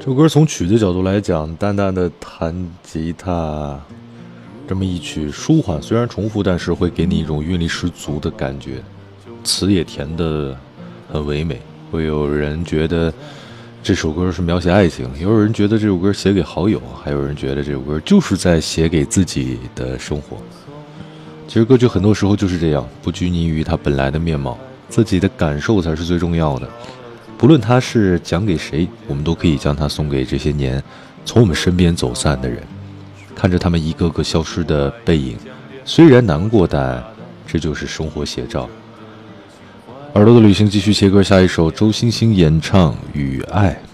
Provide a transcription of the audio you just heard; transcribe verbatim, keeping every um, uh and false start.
这首歌从曲的角度来讲，淡淡的弹吉他，这么一曲舒缓，虽然重复，但是会给你一种韵律十足的感觉。词也填得很唯美，会有人觉得这首歌是描写爱情，也有人觉得这首歌写给好友，还有人觉得这首歌就是在写给自己的生活。其实歌曲很多时候就是这样，不拘泥于它本来的面貌，自己的感受才是最重要的。不论它是讲给谁，我们都可以将它送给这些年从我们身边走散的人，看着他们一个个消失的背影，虽然难过，但这就是生活写照。耳朵的旅行继续切歌，下一首周星星演唱《与爱》。